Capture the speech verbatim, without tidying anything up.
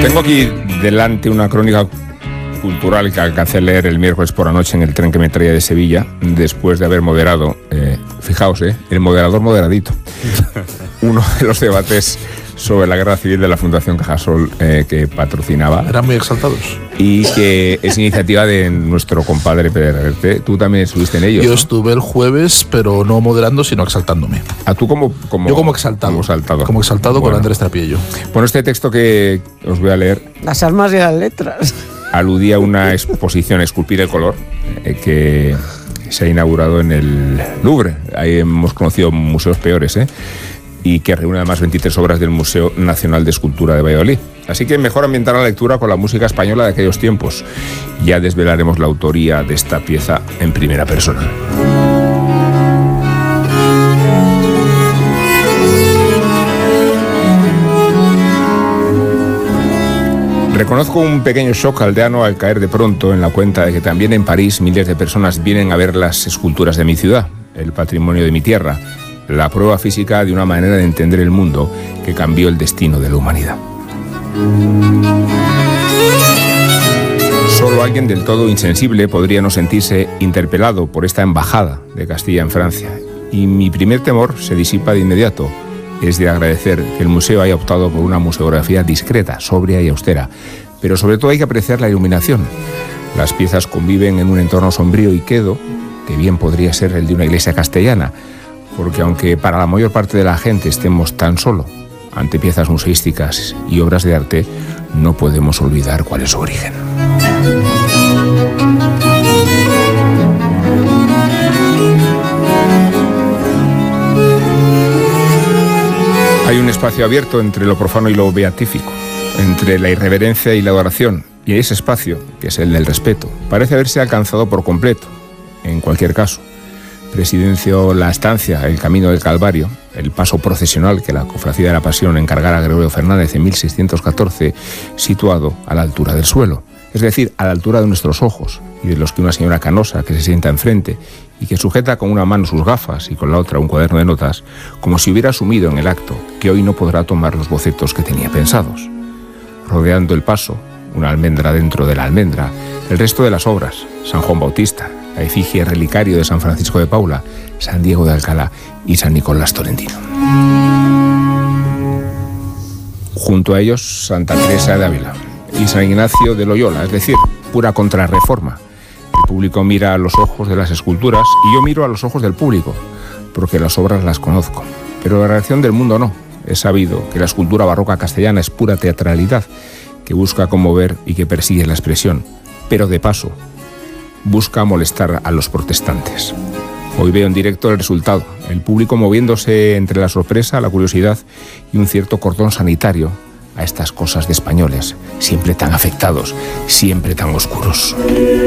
Tengo aquí delante una crónica cultural que alcancé a leer el miércoles por la noche en el tren que me traía de Sevilla, después de haber moderado, eh, fijaos, eh, el moderador moderadito, uno de los debates sobre la guerra civil de la Fundación Cajasol eh, que patrocinaba. Eran muy exaltados. Y que es iniciativa de nuestro compadre Pere Reverte. Tú también estuviste en ello. Yo ¿no? estuve el jueves, pero no moderando, sino exaltándome. ¿A tú como, como Yo como exaltado. Como exaltado. Como exaltado Bueno. con Andrés Trapiello. Bueno, este texto que os voy a leer Las almas y las letras. aludía a una exposición Esculpir el color eh, que se ha inaugurado en el Louvre. Ahí hemos conocido museos peores, ¿eh? Y que reúne además veintitrés obras del Museo Nacional de Escultura de Valladolid. Así que mejor ambientar la lectura con la música española de aquellos tiempos. Ya desvelaremos la autoría de esta pieza en primera persona. Reconozco un pequeño shock aldeano al caer de pronto en la cuenta de que también en París miles de personas vienen a ver las esculturas de mi ciudad, el patrimonio de mi tierra, la prueba física de una manera de entender el mundo que cambió el destino de la humanidad. Solo alguien del todo insensible podría no sentirse interpelado por esta embajada de Castilla en Francia, y mi primer temor se disipa de inmediato. Es de agradecer que el museo haya optado por una museografía discreta, sobria y austera, pero sobre todo hay que apreciar la iluminación. Las piezas conviven en un entorno sombrío y quedo, que bien podría ser el de una iglesia castellana, porque aunque para la mayor parte de la gente estemos tan solo ante piezas museísticas y obras de arte, no podemos olvidar cuál es su origen. Hay un espacio abierto entre lo profano y lo beatífico, entre la irreverencia y la adoración, y ese espacio, que es el del respeto, parece haberse alcanzado por completo. En cualquier caso, presidenció la estancia El Camino del Calvario, el paso procesional que la Cofradía de la Pasión encargara a Gregorio Fernández en mil seiscientos catorce, situado a la altura del suelo, es decir, a la altura de nuestros ojos y de los que una señora canosa que se sienta enfrente y que sujeta con una mano sus gafas y con la otra un cuaderno de notas, como si hubiera asumido en el acto que hoy no podrá tomar los bocetos que tenía pensados. Rodeando el paso, una almendra dentro de la almendra, el resto de las obras, San Juan Bautista, la efigie relicario de San Francisco de Paula, San Diego de Alcalá y San Nicolás Tolentino. Junto a ellos, Santa Teresa de Ávila y San Ignacio de Loyola, es decir, pura contrarreforma. El público mira a los ojos de las esculturas y yo miro a los ojos del público, porque las obras las conozco. Pero la reacción del mundo no. Es sabido que la escultura barroca castellana es pura teatralidad, que busca conmover y que persigue la expresión, pero de paso busca molestar a los protestantes. Hoy veo en directo el resultado, el público moviéndose entre la sorpresa, la curiosidad y un cierto cordón sanitario a estas cosas de españoles, siempre tan afectados, siempre tan oscuros.